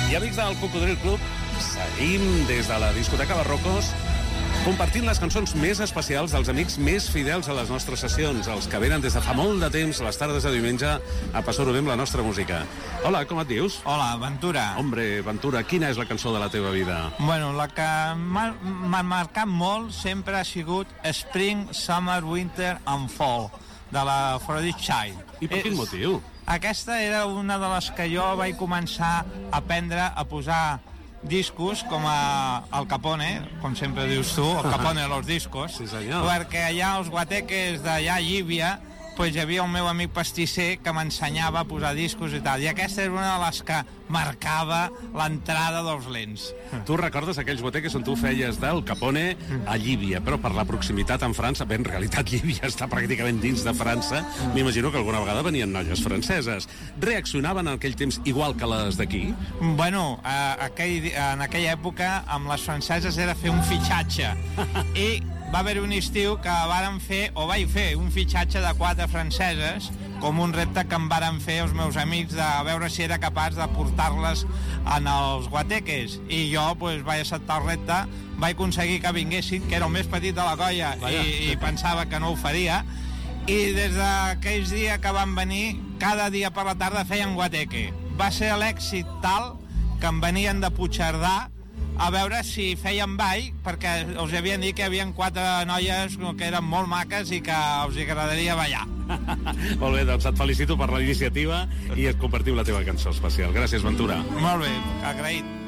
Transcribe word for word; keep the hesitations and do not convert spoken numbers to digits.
I amics del Cocodril Club, seguim des de la discoteca Barrocos compartint les cançons més especials dels amics més fidels a les nostres sessions, els que venen des de fa molt de temps a les tardes de diumenge a passar-ho bé amb la nostra música. Hola, com et dius? Hola, Ventura. Hombre, Ventura, quina és la cançó de la teva vida? Bueno, la que m'ha m'ha marcat molt sempre ha sigut Spring, Summer, Winter and Fall, de la Aphrodite Child. I per quin motiu? Aquesta era una de les que jo vaig començar a aprendre a posar discos com a Al Capone, com sempre dius tu, Al Capone de los discos, sí, senyor. Perquè allà als guateques d'allà a Llívia pues, hi havia un meu amic pastisser que m'ensenyava a posar discos i tal, i aquesta era una de les que marcava l'entrada dels lents. Tu recordes aquells boteques on tu feies del Capone a Llívia, però per la proximitat amb França, bé, en realitat Llívia està pràcticament dins de França, m'imagino que alguna vegada venien noies franceses. Reaccionaven en aquell temps igual que les d'aquí? Bueno, a, aquell, en aquella època amb les franceses era fer un fitxatge i va haver un estiu que vàrem fer, o vaig fer, un fitxatge de quatre franceses, com un repte que em varen fer els meus amics de veure si era capaç de portar-les en els guateques. I jo pues, vaig acceptar el repte, vaig aconseguir que vinguessin, que era el més petit de la colla, i, i pensava que no ho faria, i des d'aquells dies que van venir, cada dia per la tarda feien guateque. Va ser l'èxit tal que em venien de Puigcerdà a veure si feien ball, perquè us havien dit que hi havia quatre noies que eren molt maques i que us agradaria ballar. Molt bé, doncs et felicito per la iniciativa i et compartim la teva cançó especial. Gràcies, Ventura. Molt bé, agraït.